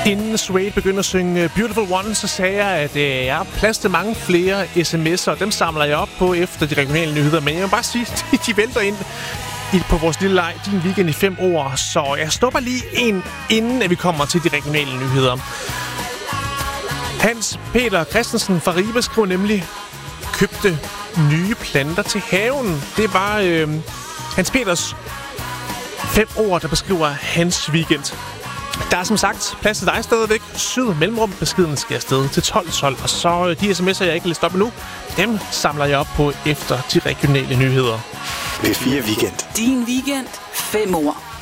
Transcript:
Inden Suede begynder at synge Beautiful One, så sagde jeg, at jeg har plads til mange flere sms'er, og dem samler jeg op på efter de regionale nyheder. Men jeg vil bare sige, at de vælter ind på vores lille leg, din weekend i 5 ord. Så jeg snupper lige en, inden at vi kommer til de regionale nyheder. Hans Peter Christensen fra Ribe skriver nemlig, købte nye planter til haven. Det var Hans Peters 5 ord, der beskriver hans weekend. Der er som sagt plads til dig stadigvæk. Syd mellemrum. Beskeden skal afsted til 1212. Og så de sms'er, jeg ikke læst op endnu, dem samler jeg op på efter de regionale nyheder. P4 Weekend. Din weekend. 5 ord.